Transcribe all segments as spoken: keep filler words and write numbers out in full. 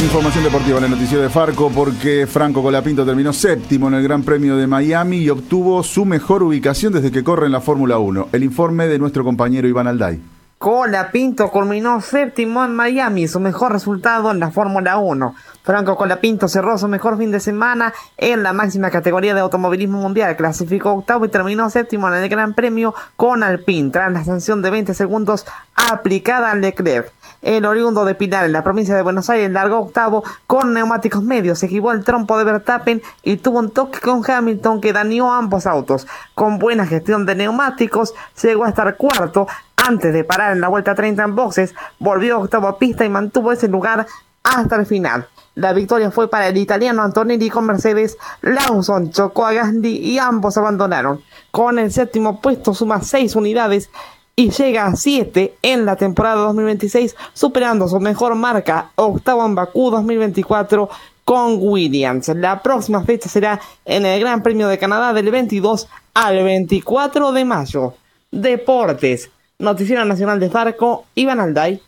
Información deportiva en el noticiero de Farco, porque Franco Colapinto terminó séptimo en el Gran Premio de Miami y obtuvo su mejor ubicación desde que corre en la Fórmula uno. El informe de nuestro compañero Iván Alday. Colapinto culminó séptimo en Miami, su mejor resultado en la Fórmula uno. Franco Colapinto cerró su mejor fin de semana en la máxima categoría de automovilismo mundial. Clasificó octavo y terminó séptimo en el Gran Premio con Alpine, tras la sanción de veinte segundos aplicada a Leclerc. El oriundo de Pilar, en la provincia de Buenos Aires, largó octavo con neumáticos medios. Se equivocó el trompo de Verstappen y tuvo un toque con Hamilton que dañó ambos autos. Con buena gestión de neumáticos, llegó a estar cuarto antes de parar en la vuelta treinta en boxes. Volvió octavo a pista y mantuvo ese lugar hasta el final. La victoria fue para el italiano Antonelli con Mercedes. Lawson chocó a Gasly y ambos abandonaron. Con el séptimo puesto suma seis unidades y llega a siete en la temporada dos mil veintiséis, superando su mejor marca, octavo en Bakú dos mil veinticuatro con Williams. La próxima fecha será en el Gran Premio de Canadá del veintidós al veinticuatro de mayo. Deportes. Noticiero Nacional de Farco, Iván Alday.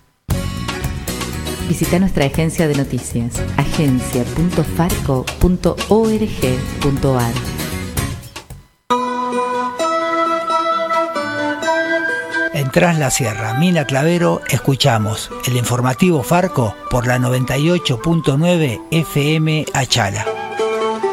Visita nuestra agencia de noticias, agencia punto farco punto org punto ar. En Tras la Sierra, Mina Clavero, escuchamos el informativo Farco por la noventa y ocho punto nueve F M Achala.